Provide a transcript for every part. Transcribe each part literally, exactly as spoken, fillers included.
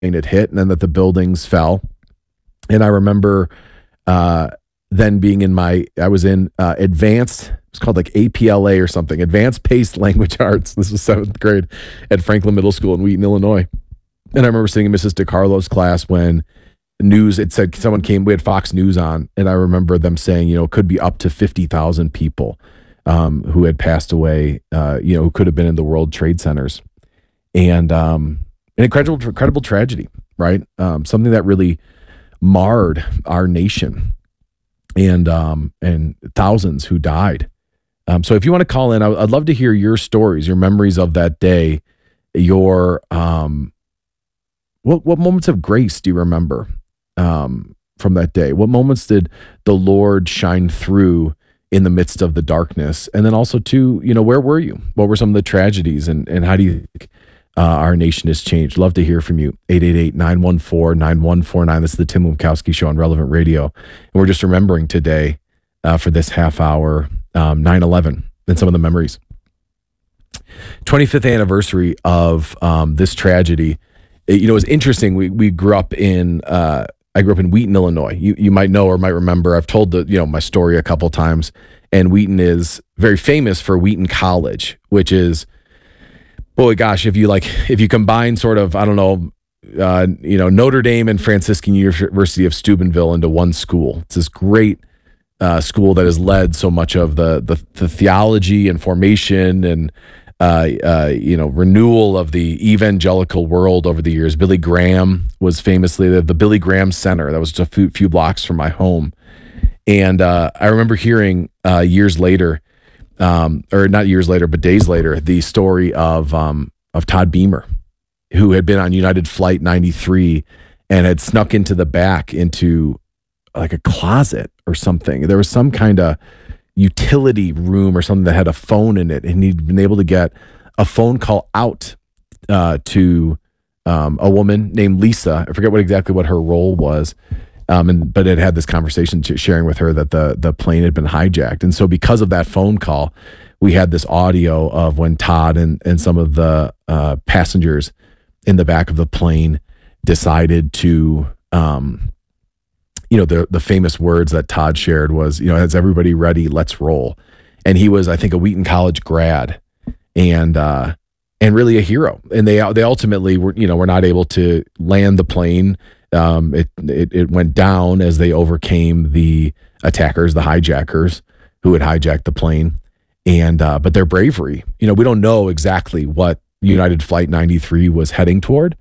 had hit, and then that the buildings fell. And I remember uh, then being in my, I was in uh, advanced, it's called like A P L A or something, Advanced Paced Language Arts. This was seventh grade at Franklin Middle School in Wheaton, Illinois. And I remember sitting in Missus DeCarlo's class when news, it said someone came, we had Fox News on, and I remember them saying, you know, it could be up to fifty thousand people um, who had passed away, uh, you know, who could have been in the World Trade Centers. And um, an incredible, incredible tragedy, right? Um, something that really marred our nation, and um, and thousands who died. Um, so if you want to call in, I, I'd love to hear your stories, your memories of that day, your um, what what moments of grace do you remember um, from that day? What moments did the Lord shine through in the midst of the darkness? And then also too, you know, where were you? What were some of the tragedies, and and how do you think uh, our nation has changed? Love to hear from you. eight eight eight, nine one four, nine one four nine. This is the Tim Lemkowski Show on Relevant Radio. And we're just remembering today uh, for this half hour, um, nine eleven and some of the memories. twenty-fifth anniversary of um, this tragedy. It, you know, it was interesting. We we grew up in, uh, I grew up in Wheaton, Illinois. You you might know or might remember, I've told the, you know, my story a couple times. And Wheaton is very famous for Wheaton College, which is, boy, gosh, if you like, if you combine sort of, I don't know, uh, you know, Notre Dame and Franciscan University of Steubenville into one school. It's this great uh, school that has led so much of the the, the theology and formation and uh, uh, you know, renewal of the evangelical world over the years. Billy Graham was famously the, the Billy Graham Center. That was just a few, few blocks from my home. And uh, I remember hearing uh, years later, um, or not years later, but days later, the story of um, of Todd Beamer, who had been on United Flight ninety-three and had snuck into the back into like a closet or something. There was some kind of utility room or something that had a phone in it, and he'd been able to get a phone call out uh, to um, a woman named Lisa. I forget what exactly what her role was, um, and but it had this conversation to, sharing with her that the the plane had been hijacked. And so because of that phone call, we had this audio of when Todd and and some of the uh, passengers in the back of the plane decided to um, you know, the the famous words that Todd shared was, you know, is everybody ready? Let's roll. And he was, I think, a Wheaton College grad, and uh, and really a hero. And they they ultimately were, you know, were not able to land the plane. Um, it, it it went down as they overcame the attackers, the hijackers who had hijacked the plane. And uh, but their bravery, you know, we don't know exactly what United Flight ninety-three was heading toward,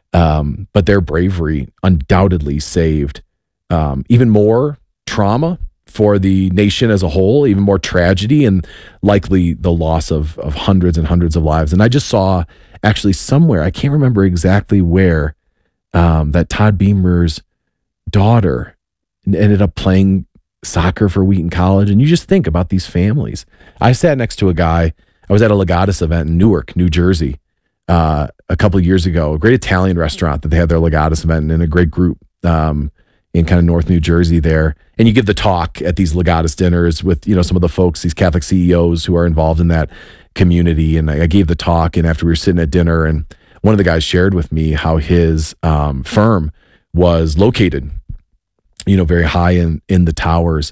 um, but their bravery undoubtedly saved Um, even more trauma for the nation as a whole, even more tragedy, and likely the loss of of hundreds and hundreds of lives. And I just saw actually somewhere, I can't remember exactly where, um, that Todd Beamer's daughter ended up playing soccer for Wheaton College. And you just think about these families. I sat next to a guy, I was at a Legatus event in Newark, New Jersey, uh, a couple of years ago, a great Italian restaurant that they had their Legatus event in, a great group, um, in kind of North New Jersey there. And you give the talk at these Legatus dinners with, you know, some of the folks, these Catholic C E Os who are involved in that community. And I, I gave the talk, and after we were sitting at dinner, and one of the guys shared with me how his um, firm was located, you know, very high in, in the towers.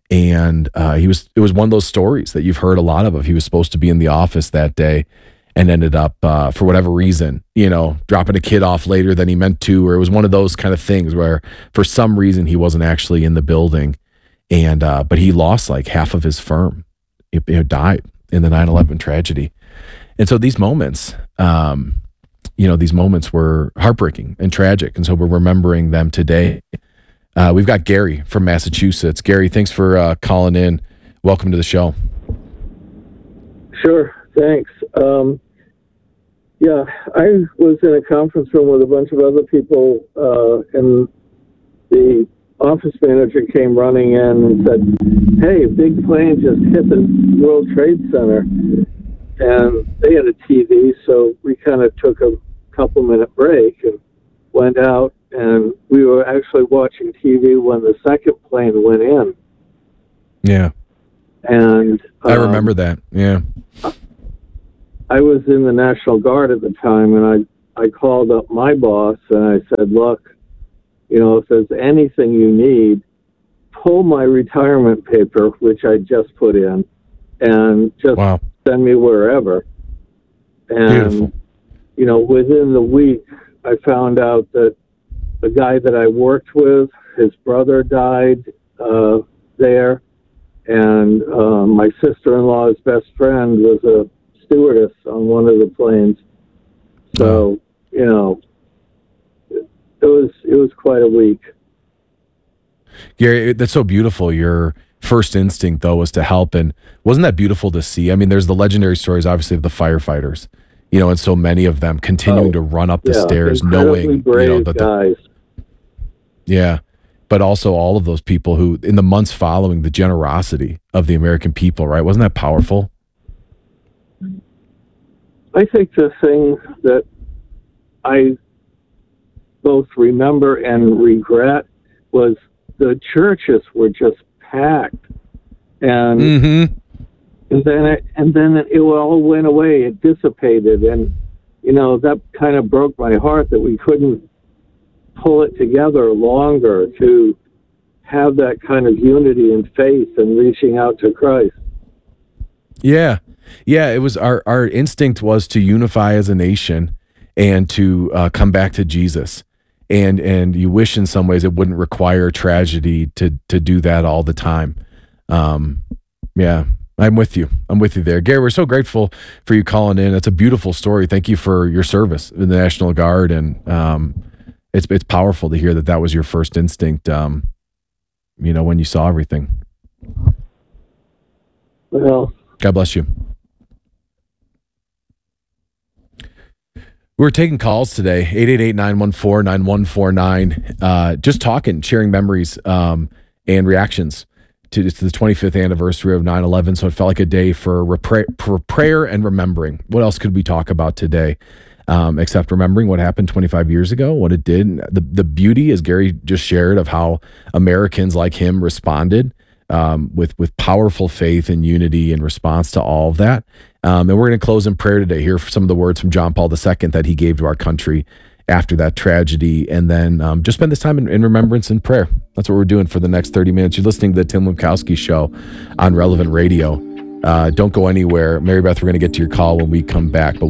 And uh, he was, it was one of those stories that you've heard a lot of, of he was supposed to be in the office that day and ended up, uh, for whatever reason, you know, dropping a kid off later than he meant to, or it was one of those kind of things where for some reason he wasn't actually in the building. And, uh, but he lost like half of his firm, you know, died in the nine eleven tragedy. And so these moments, um, you know, these moments were heartbreaking and tragic. And so we're remembering them today. Uh, we've got Gary from Massachusetts. Gary, thanks for uh, calling in. Welcome to the show. Sure. Thanks. Um, Yeah, I was in a conference room with a bunch of other people, uh, and the office manager came running in and said, "Hey, a big plane just hit the World Trade Center." And they had a T V, so we kind of took a couple minute break and went out, and we were actually watching T V when the second plane went in. Yeah. And um, I remember that. Yeah. I was in the National Guard at the time, and I I called up my boss and I said, look, you know, if there's anything you need, pull my retirement paper, which I just put in, and just Wow. send me wherever. And, Beautiful. you know, within the week, I found out that the guy that I worked with, his brother died uh, there, and uh, my sister-in-law's best friend was a stewardess on one of the planes. So, you know, it was it was quite a week. Gary, that's so beautiful. Your first instinct, though, was to help. And wasn't that beautiful to see? I mean, there's the legendary stories, obviously, of the firefighters, you know, and so many of them continuing Oh, to run up the yeah, stairs, incredibly knowing, brave you know, that the, guys. yeah, but also all of those people who, in the months following, the generosity of the American people, right? Wasn't that powerful? I think the thing that I both remember and regret was the churches were just packed, and Mm-hmm. and then it, and then it all went away. It dissipated, and you know that kind of broke my heart that we couldn't pull it together longer to have that kind of unity and faith and reaching out to Christ. Yeah. Yeah. It was our, our instinct was to unify as a nation and to uh, come back to Jesus. And, and you wish in some ways it wouldn't require tragedy to, to do that all the time. Um, yeah, I'm with you. I'm with you there. Gary, we're so grateful for you calling in. It's a beautiful story. Thank you for your service in the National Guard. And um, it's, it's powerful to hear that that was your first instinct, um, you know, when you saw everything. Well, God bless you. We're taking calls today, eight eight eight, nine one four, nine one four nine, uh, just talking, sharing memories um, and reactions to, to the twenty-fifth anniversary of nine eleven. So it felt like a day for, repra- for prayer and remembering. What else could we talk about today um, except remembering what happened twenty-five years ago, what it did, the, the beauty, as Gary just shared, of how Americans like him responded um, with, with powerful faith and unity in response to all of that. Um, and we're going to close in prayer today. Hear some of the words from John Paul the Second that he gave to our country after that tragedy. And then um, just spend this time in, in remembrance and prayer. That's what we're doing for the next thirty minutes. You're listening to the Tim Lemkowski Show on Relevant Radio. Uh, don't go anywhere. Mary Beth, we're going to get to your call when we come back. But